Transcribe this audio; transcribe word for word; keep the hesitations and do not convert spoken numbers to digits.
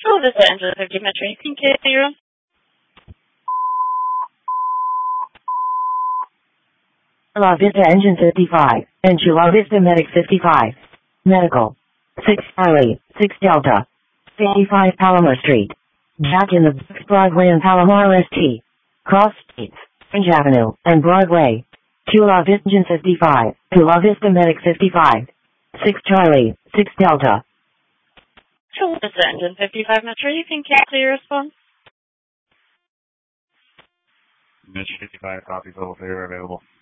Oh, this is Angela fifty Metro. You can get zero. La Vista Engine fifty-five, and Chula Vista Medic fifty-five. Medical. six Charlie, six Delta. eighty-five Palomar Street. Back in the Broadway and Palomar S T. Cross Streets, Fringe Avenue, and Broadway. Chula Vista Engine fifty-five, Chula Vista Medic fifty-five. six Charlie, six Delta. Chula Vista Engine fifty-five Metro. You can cancel your response. Mitch fifty-five copies, level three are available.